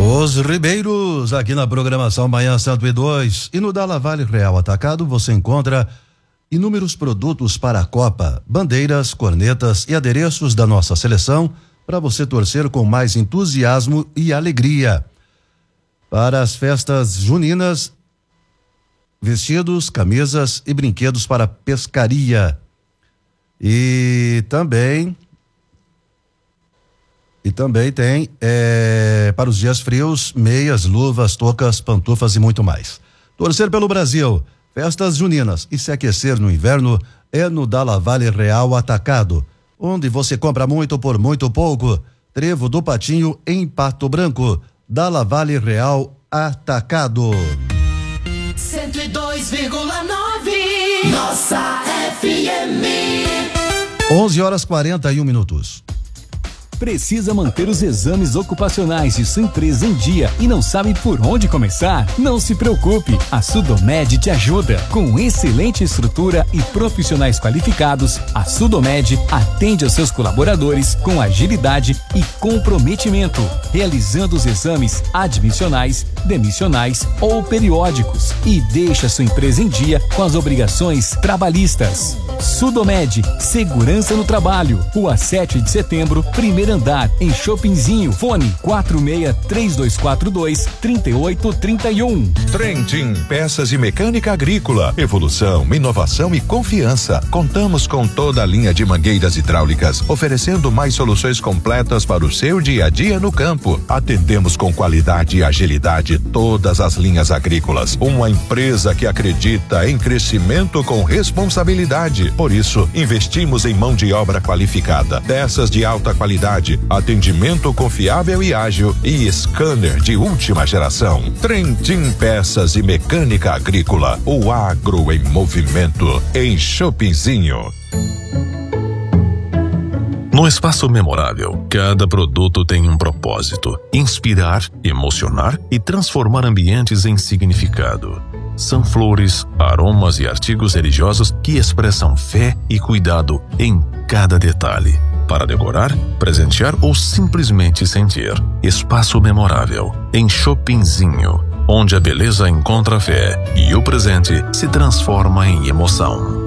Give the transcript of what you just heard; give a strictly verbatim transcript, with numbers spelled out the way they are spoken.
Os Ribeiros, aqui na programação Manhã cento e dois. E no Dalla Vale Real Atacado você encontra inúmeros produtos para a Copa, bandeiras, cornetas e adereços da nossa seleção para você torcer com mais entusiasmo e alegria. Para as festas juninas, vestidos, camisas e brinquedos para pescaria. E também E também tem é, para os dias frios, meias, luvas, toucas, pantufas e muito mais. Torcer pelo Brasil, festas juninas e se aquecer no inverno é no Dalla Vale Real Atacado, onde você compra muito por muito pouco. Trevo do Patinho em Pato Branco. Dalla Vale Real Atacado. cento e dois vírgula nove Nossa F M. onze horas quarenta e um minutos. Precisa manter os exames ocupacionais de sua empresa em dia e não sabe por onde começar? Não se preocupe, a Sudomed te ajuda. Com excelente estrutura e profissionais qualificados, a Sudomed atende aos seus colaboradores com agilidade e comprometimento, realizando os exames admissionais, demissionais ou periódicos e deixa sua empresa em dia com as obrigações trabalhistas. Sudomed, segurança no trabalho. Rua sete de setembro, primeiro andar, em Chopinzinho. Fone quatro seis três dois quatro dois, três oito três um. Trentin Peças e Mecânica Agrícola. Evolução, inovação e confiança. Contamos com toda a linha de mangueiras hidráulicas, oferecendo mais soluções completas para o seu dia a dia no campo. Atendemos com qualidade e agilidade todas as linhas agrícolas. Uma empresa que acredita em crescimento com responsabilidade. Por isso, investimos em mão de obra qualificada, peças de alta qualidade, atendimento confiável e ágil e scanner de última geração. Trentin Peças e Mecânica Agrícola, o agro em movimento, em Chopinzinho. No Espaço Memorável, cada produto tem um propósito: inspirar, emocionar e transformar ambientes em significado. São flores, aromas e artigos religiosos que expressam fé e cuidado em cada detalhe. Para decorar, presentear ou simplesmente sentir. Espaço Memorável, em Chopinzinho, onde a beleza encontra fé e o presente se transforma em emoção.